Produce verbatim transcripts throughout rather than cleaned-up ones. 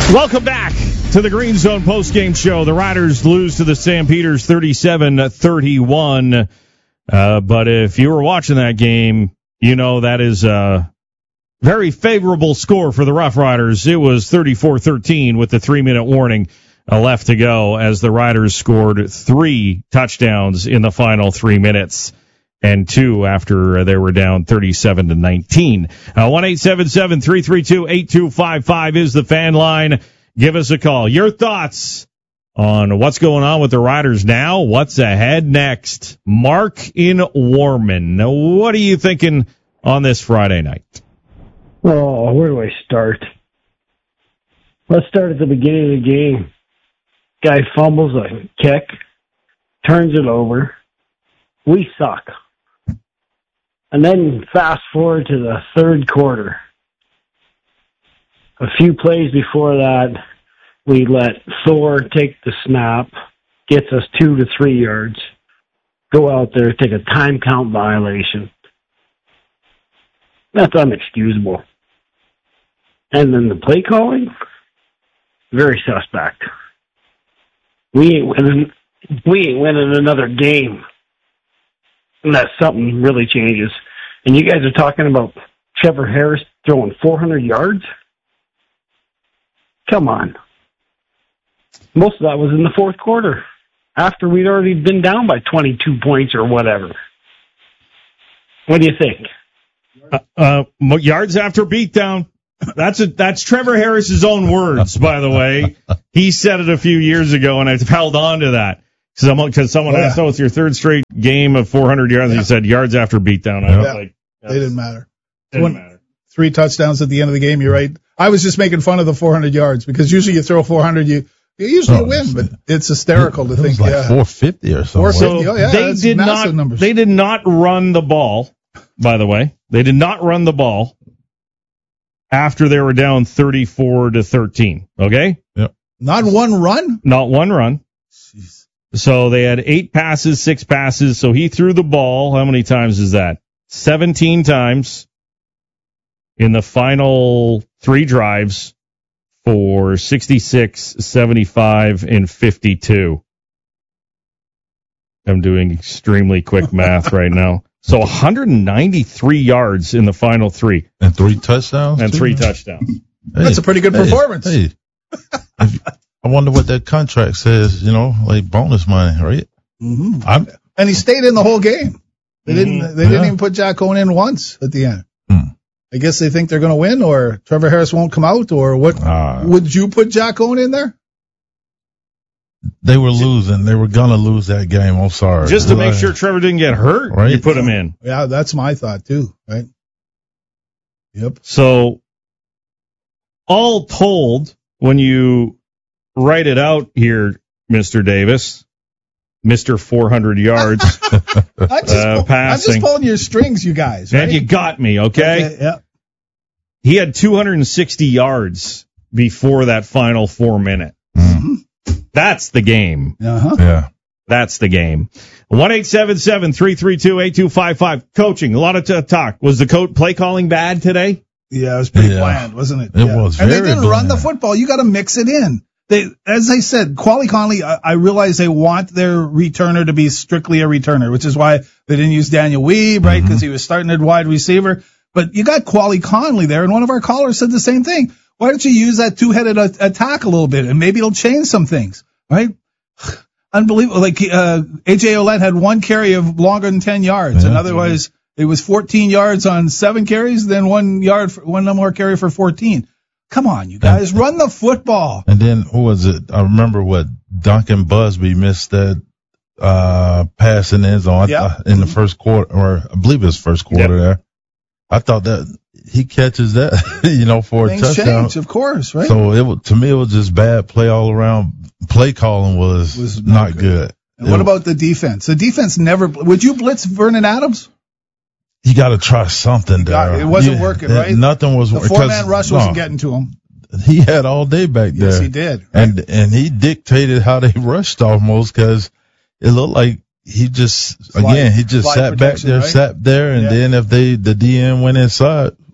Welcome back to the Green Zone postgame show. The Riders lose to the Stampeders thirty-seven thirty-one. Uh, but if you were watching that game, you know that is a very favorable score for the Rough Riders. It was thirty-four thirteen with the three-minute warning uh, left to go as the Riders scored three touchdowns in the final three minutes. And two after they were down thirty-seven to nineteen. Uh, one eight seven seven, three three two, eight two five five is the fan line. Give us a call. Your thoughts on what's going on with the Riders now, what's ahead next. Mark in Warman. Now, what are you thinking on this Friday night? Oh, where do I start? Let's start at the beginning of the game. Guy fumbles a kick, turns it over. We suck. And then fast forward to the third quarter. A few plays before that, we let Thor take the snap, gets us two to three yards, go out there, take a time count violation. That's unexcusable. And then the play calling, very suspect. We ain't winning, we ain't winning another game unless something really changes. And you guys are talking about Trevor Harris throwing four hundred yards? Come on. Most of that was in the fourth quarter, after we'd already been down by twenty-two points or whatever. What do you think? Uh, uh, yards after beatdown. That's a, that's Trevor Harris's own words, by the way. He said it a few years ago, and I've held on to that. Because someone yeah. asked, oh, it's your third straight game of four hundred yards. Yeah. He said yards after beatdown. I was yeah. like, they didn't matter. Didn't One, matter. Three touchdowns at the end of the game. You're right. I was just making fun of the four hundred yards because usually you throw four hundred, you, you usually oh, win, but it's hysterical it, to it think. Was like yeah. four fifty or something. four fifty. So oh, yeah, they did not. Numbers. They did not run the ball. By the way, they did not run the ball after they were down thirty-four to thirteen. Okay. Yep. Not one run. Not one run. Jeez. So they had eight passes, six passes. So he threw the ball. How many times is that? seventeen times in the final three drives for sixty-six, seventy-five, and fifty-two. I'm doing extremely quick math right now. So one hundred ninety-three yards in the final three. And three touchdowns? And too? three touchdowns. Hey, That's a pretty good hey, performance. Hey, if, I wonder what that contract says, you know, like bonus money, right? Mm-hmm. I'm, and he stayed in the whole game. They Mm-hmm. didn't. They didn't Yeah. even put Jack Cohen in once at the end. Hmm. I guess they think they're going to win, or Trevor Harris won't come out, or what? Uh, Would you put Jack Cohen in there? They were losing. They were going to lose that game. I'm sorry. Just to make sure Trevor didn't get hurt, Right. you put him in. Yeah, that's my thought too. Right. Yep. So, all told, when you write it out here, Mister Davis, Mister four hundred yards, I'm just, Uh, pull- I'm just passing. pulling your strings, you guys. Right? and you got me, okay? Okay, yeah. He had two hundred sixty yards before that final four minute. Mm. That's the game. Uh-huh. Yeah. That's the game. one eight seven seven, three three two, eight two five five. Coaching, a lot of t- talk. Was the co- play calling bad today? Yeah, it was pretty Yeah. bland, wasn't it? It yeah. was And they very didn't run bland. the football. You got to mix it in. They, as I said, Quali Conley, I, I realize they want their returner to be strictly a returner, which is why they didn't use Daniel Weeb, right? Because Mm-hmm. he was starting at wide receiver. But you got Quali Conley there, and one of our callers said the same thing. Why don't you use that two-headed a- attack a little bit, and maybe it'll change some things, right? Unbelievable. Like, uh, A J Olette had one carry of longer than ten yards, Yeah. and otherwise it was fourteen yards on seven carries, then one yard, for, one more carry for fourteen. Come on, you guys, run the football. And then who was it? I remember what Duncan Busby missed that uh pass in the end zone Yep. uh, in the first quarter, or I believe it was first quarter Yep. there. I thought that he catches that, you know, for a Things touchdown. change, of course, right? So it was, to me, it was just bad play all around. Play calling was, Was not not good. good. and what It- about the defense? The defense never. Would you blitz Vernon Adams? You got to try something got- there. it wasn't Yeah, working, it- right? Nothing was The working. four man rush wasn't getting to him. He had all day back there. Yes, he did. Right? And and he dictated how they rushed almost, because it looked like he just Fly- again he just fly sat back protection, there, right? sat there, and Yeah. then if they the D N went inside,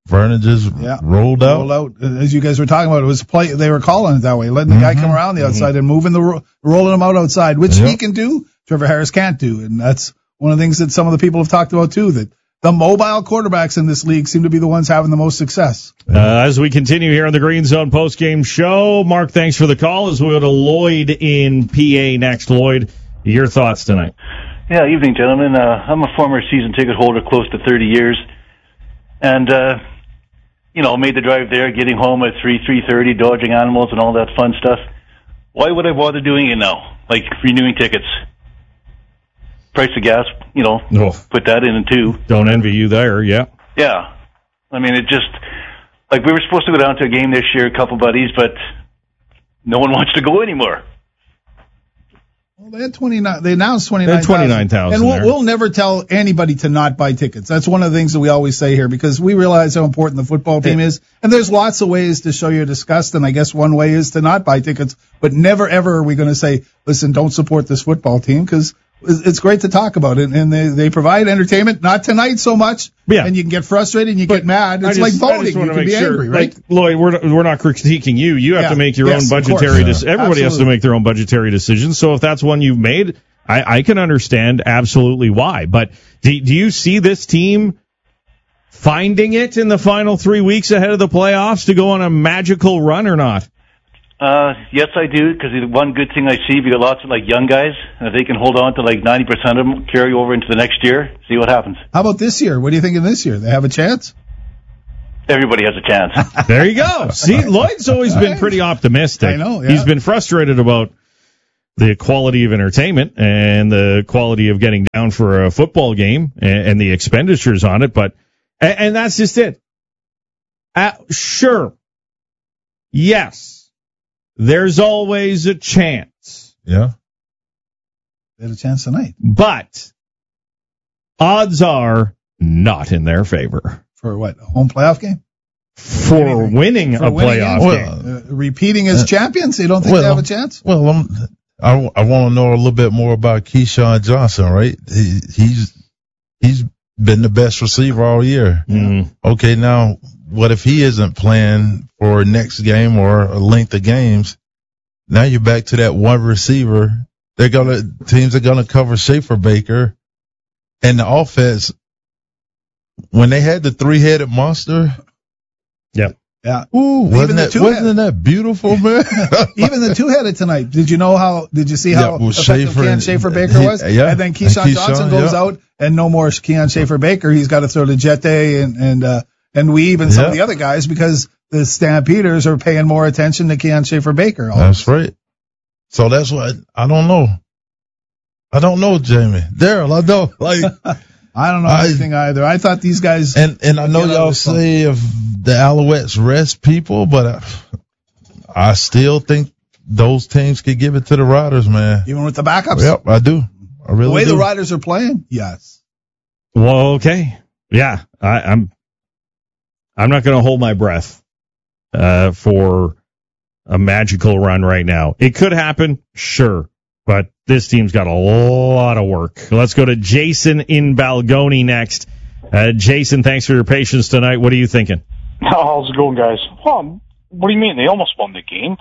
Vernon just Yeah. rolled out. Rolled out. As you guys were talking about, it was play. They were calling it that way, letting the Mm-hmm. guy come around the outside mm-hmm. and moving the ro- rolling him out outside, which Yep. he can do. Trevor Harris can't do, and that's one of the things that some of the people have talked about too. That the mobile quarterbacks in this league seem to be the ones having the most success. Uh, as we continue here on the Green Zone postgame show, Mark, thanks for the call. As we go to Lloyd in P A next. Lloyd, your thoughts tonight? Yeah, evening, gentlemen. Uh, I'm a former season ticket holder, close to thirty years, and uh, you know, made the drive there, getting home at three, three thirty, dodging animals and all that fun stuff. Why would I bother doing it now? Like renewing tickets. Price of gas, you know, Oh, put that in too. don't envy you there, yeah. Yeah. I mean, it just, like we were supposed to go down to a game this year, a couple buddies, but no one wants to go anymore. Well, they had twenty-nine. They announced twenty-nine. They had twenty-nine thousand. And we'll, there. we'll never tell anybody to not buy tickets. That's one of the things that we always say here because we realize how important the football team is. And there's lots of ways to show your disgust. And I guess one way is to not buy tickets. But never, ever are we going to say, listen, don't support this football team because it's great to talk about it. And they, they provide entertainment. Not tonight so much. Yeah. And you can get frustrated and you get mad. It's I like just- I voting. just You wanna can make be sure, angry, right? Like, Lloyd, we're, we're not critiquing you. You have Yeah. to make your Yes, own of course. budgetary Yeah. decisions. Everybody has to Absolutely. make their own budgetary decisions. So if that's one you've made, I, I can understand absolutely why. But do, do you see this team finding it in the final three weeks ahead of the playoffs to go on a magical run or not? Uh, yes, I do, because one good thing I see, we got lots of like young guys, and if they can hold on to like ninety percent of them, carry over into the next year, see what happens. How about this year? What do you think of this year? They have a chance? Everybody has a chance. There you go. See, Lloyd's always been pretty optimistic. I know, yeah. He's been frustrated about the quality of entertainment and the quality of getting down for a football game and, and the expenditures on it. But, and, and that's just it. Uh, sure. Yes. There's always a chance. Yeah. They had a chance tonight. But odds are not in their favor. For what? A home playoff game? For winning For a winning playoff games? game. Uh, repeating as Uh, champions? You don't think well, they have a chance? Well, I'm, I, I want to know a little bit more about Keyshawn Johnson, right? He, he's he's been the best receiver all year. Mm. Okay, now what if he isn't playing for next game or a length of games? Now you're back to that one receiver. They're gonna teams are gonna cover Schaefer Baker, and the offense when they had the three headed monster. Yep. Yeah. Ooh, Even wasn't the that, two-headed. wasn't that beautiful, man? Even the two-headed tonight. Did you know how? Did you see how Yeah, well, effective Schaefer Keon and- Schaefer Baker he- was? yeah. And then And Keyshawn, Keyshawn, Johnson goes yeah. out, and no more Keon Schaefer Baker. He's got to throw to Jete and and uh, and Weave and some of Yeah. the other guys because the Stampeders are paying more attention to Keon Schaefer Baker. That's right. So that's what I don't know. I don't know, Jamie. Daryl, I don't like. I don't know I- anything either. I thought these guys. And and I know Get out of y'all this one. say if the Alouettes rest people, but I, I still think those teams could give it to the Riders, man. Even with the backups. Yep, I do. I really The way do. the Riders are playing, yes. Well, okay. Yeah, I, I'm I'm not going to hold my breath uh, for a magical run right now. It could happen, sure, but this team's got a lot of work. Let's go to Jason in Balgony next. Uh, Jason, thanks for your patience tonight. What are you thinking? How's it going, guys? Well, what do you mean? They almost won the game.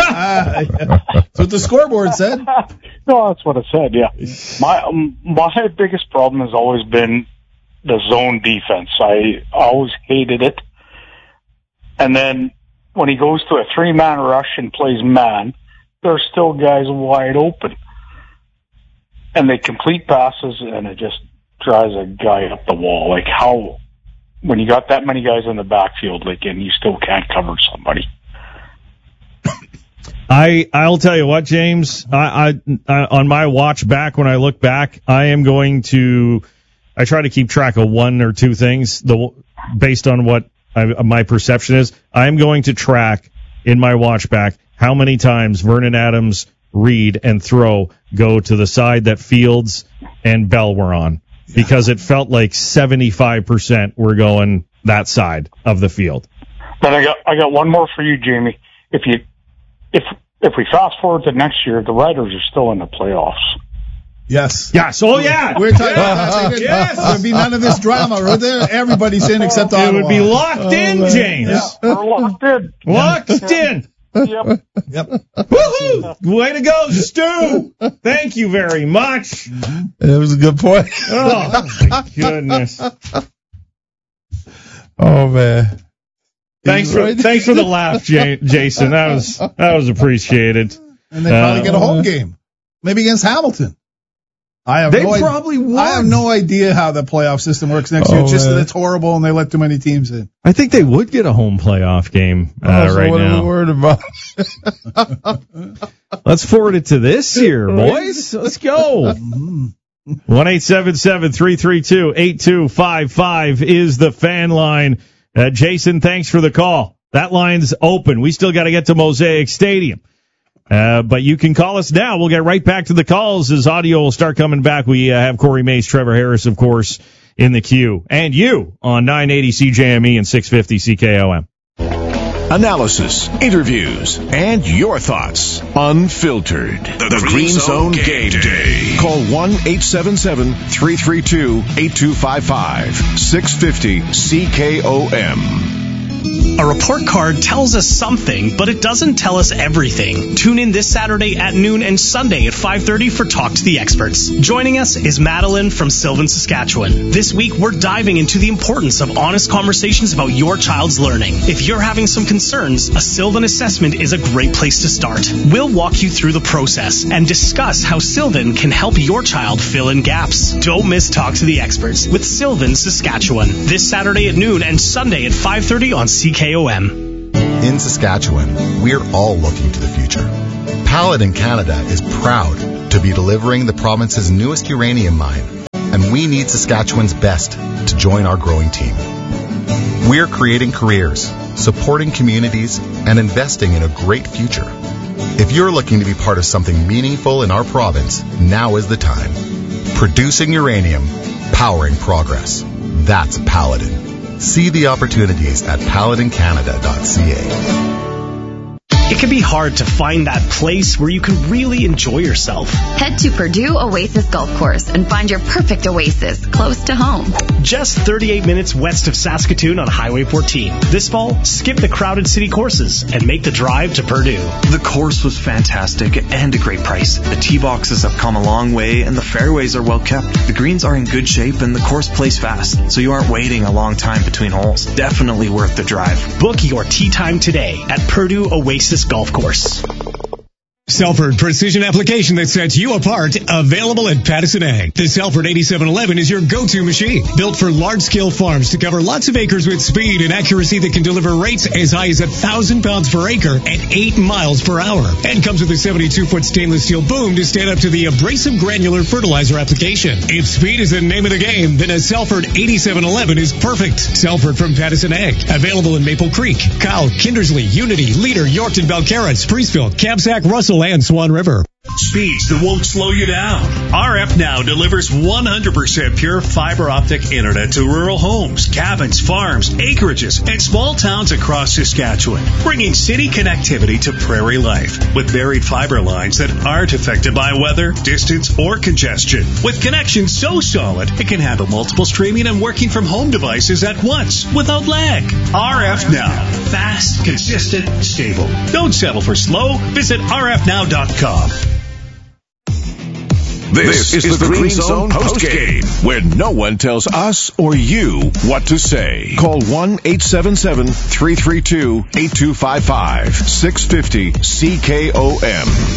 That's what the scoreboard said. No, that's what it said, yeah. My um, my biggest problem has always been the zone defense. I always hated it. And then when he goes to a three-man rush and plays man, there's still guys wide open. And they complete passes, and it just drives a guy up the wall. Like, how, when you got that many guys in the backfield, like, and you still can't cover somebody. I I'll tell you what, James. I, I, I on my watch back, when I look back, I am going to. I try to keep track of one or two things. The based on what I, my perception is, I'm going to track in my watch back how many times Vernon Adams, Reed, and Throw go to the side that Fields and Bell were on, because it felt like seventy-five percent were going that side of the field. Then I got I got one more for you, Jamie. If you if if we fast forward to next year, the Riders are still in the playoffs. Yes. Yes. Oh, yeah. We're talking about that. Yes. There'd be none of this drama. Right there. Everybody's in except It Ottawa. would be locked Oh, in, man. James. Yeah. We're locked in. Locked in. Yep. Yep. Woohoo! Way to go, Stu! Thank you very much. It was a good point. Oh, my goodness. Oh, man. Thanks for, thanks for the laugh, J- Jason. That was, that was appreciated. And they probably Uh, get a home game. Maybe against Hamilton. I have They no probably idea. would. I have no idea how the playoff system works next year. Oh, Just man. that it's horrible and they let too many teams in. I think they would get a home playoff game uh, Oh, so right what are we now. worried about? Let's forward it to this year, boys. Let's go. one eight seven seven, three three two, eight two five five is the fan line. Uh, Jason, thanks for the call. That line's open. We still got to get to Mosaic Stadium. Uh, but you can call us now. We'll get right back to the calls as audio will start coming back. We uh, have Corey Mace, Trevor Harris, of course, in the queue. And you on nine eighty C J M E and six fifty C K O M. Analysis, interviews, and your thoughts unfiltered. The, the Green Zone Game Day. Call one eight seven seven, three three two, eight two five five, six fifty C K O M. A report card tells us something, but it doesn't tell us everything. Tune in this Saturday at noon and Sunday at five thirty for Talk to the Experts. Joining us is Madeline from Sylvan, Saskatchewan. This week, we're diving into the importance of honest conversations about your child's learning. If you're having some concerns, a Sylvan assessment is a great place to start. We'll walk you through the process and discuss how Sylvan can help your child fill in gaps. Don't miss Talk to the Experts with Sylvan, Saskatchewan. This Saturday at noon and Sunday at five thirty on C K O M. In Saskatchewan, we're all looking to the future. Paladin Canada is proud to be delivering the province's newest uranium mine, and we need Saskatchewan's best to join our growing team. We're creating careers, supporting communities, and investing in a great future. If you're looking to be part of something meaningful in our province, now is the time. Producing uranium, powering progress. That's Paladin. See the opportunities at paladin canada dot c a. It can be hard to find that place where you can really enjoy yourself. Head to Purdue Oasis Golf Course and find your perfect oasis close to home. Just thirty-eight minutes west of Saskatoon on Highway fourteen. This fall, skip the crowded city courses and make the drive to Purdue. The course was fantastic and a great price. The tee boxes have come a long way and the fairways are well kept. The greens are in good shape and the course plays fast, so you aren't waiting a long time between holes. Definitely worth the drive. Book your tee time today at Purdue Oasis Golf Course. Selford Precision Application that sets you apart, available at Patterson Ag. The Selford eighty-seven eleven is your go-to machine, built for large-scale farms to cover lots of acres with speed and accuracy that can deliver rates as high as one thousand pounds per acre at eight miles per hour. And comes with a seventy-two foot stainless steel boom to stand up to the abrasive granular fertilizer application. If speed is the name of the game, then a Selford eighty-seven eleven is perfect. Selford from Patterson Ag, available in Maple Creek, Kyle, Kindersley, Unity, Leader, Yorkton, Belcarra, Spreeceville, Kabsack, Russell, and Swan River. Speeds that won't slow you down. R F Now delivers one hundred percent pure fiber optic internet to rural homes, cabins, farms, acreages, and small towns across Saskatchewan, bringing city connectivity to prairie life with buried fiber lines that aren't affected by weather, distance, or congestion. With connections so solid, it can handle multiple streaming and working from home devices at once without lag. R F Now. Fast, consistent, stable. Don't settle for slow. Visit r f now dot com. This, this is, is the Green Zone postgame, where no one tells us or you what to say. Call one eight seven seven, three three two, eight two five five, six fifty C K O M.